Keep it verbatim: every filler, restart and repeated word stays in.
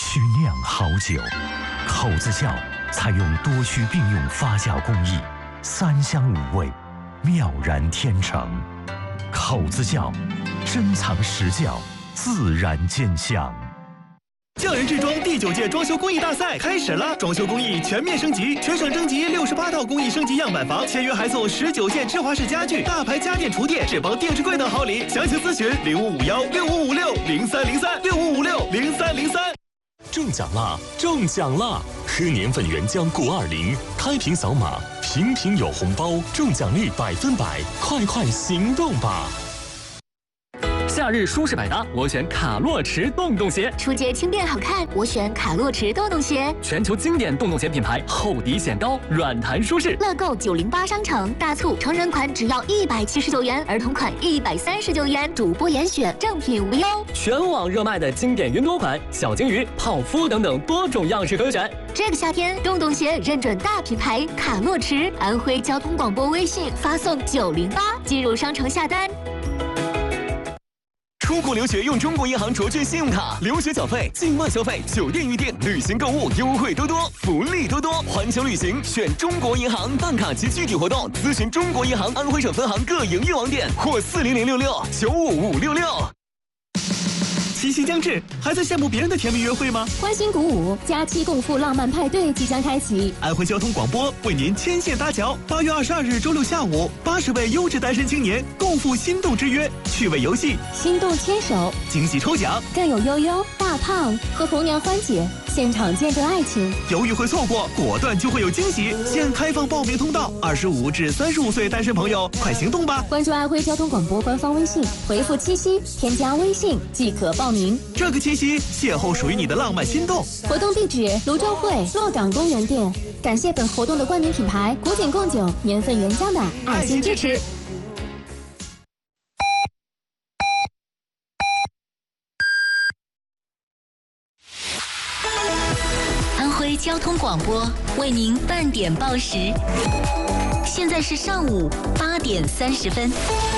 曲酿好酒。口子窖采用多区并用发酵工艺，三香五味，妙然天成。口子窖，珍藏实窖，自然见香。 匠人制装第九届装修工艺大赛开始了，装修工艺全面升级，全省征集六十八套工艺升级样板房，签约还送十九件芝华士家具、大牌家电厨电、智邦电视柜等好礼。详情咨询零五五幺六五五六零三零三六五五六零三零三。 中奖啦！中奖啦！喝年份原浆钴二零，开瓶扫码，瓶瓶有红包，中奖率百分百，快快行动吧！ 夏日舒适百搭，我选卡洛驰洞洞鞋； 出街轻便好看，我选卡洛驰洞洞鞋。 全球经典洞洞鞋品牌，厚底显高，软弹舒适。 乐购九零八商城大促，成人款只要一百七十九元，儿童款一百三十九元，主播严选，正品无忧。 全网热卖的经典云朵款、小金鱼、泡芙等等多种样式可选。 这个夏天，洞洞鞋认准大品牌卡洛驰，安徽交通广播微信发送九零八进入商城下单。 出国留学用中国银行卓券信用卡，留学缴费、境外消费、酒店预订、旅行购物优惠多多，福利多多。环球旅行选中国银行，办卡及具体活动咨询中国银行安徽省分行各营业网点或四零零六六九五五六六。七夕将至，还在羡慕别人的甜蜜约会吗？ 欢欣鼓舞，假期共赴浪漫派对即将开启。 安徽交通广播为您牵线搭桥，八月二十二日周六下午，八十位优质单身青年共赴心动之约，趣味游戏， 心动牵手， 惊喜抽奖， 更有悠悠、大胖和红娘欢姐现场见证爱情。 犹豫会错过，果断就会有惊喜。现开放报名通道，二十五至三十五岁单身朋友快行动吧！ 关注安徽交通广播官方微信，回复七夕，添加微信即可报名。 这个七夕，邂逅属于你的浪漫心动。 活动地址：泸州会洛港公园店。感谢本活动的冠名品牌古井贡酒年份原浆的爱心支持。 安徽交通广播为您半点报时，现在是上午八点三十分。